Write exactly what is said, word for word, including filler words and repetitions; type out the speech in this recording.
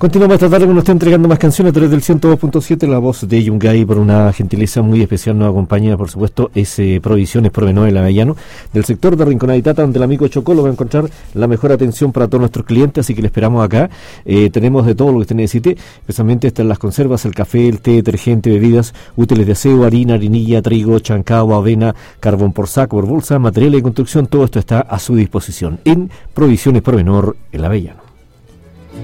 Continuamos esta tarde con usted entregando más canciones a través del ciento dos punto siete, la voz de Yungay. Por una gentileza muy especial nos acompaña, por supuesto, es eh, Provisiones Provenor El Avellano, del sector de Rinconada y Tata, donde el amigo Chocolo va a encontrar la mejor atención para todos nuestros clientes, así que le esperamos acá. Eh, tenemos de todo lo que usted necesite, especialmente están las conservas, el café, el té, detergente, bebidas, útiles de aseo, harina, harinilla, trigo, chancao, avena, carbón por saco, por bolsa, materiales de construcción, todo esto está a su disposición en Provisiones Provenor El Avellano.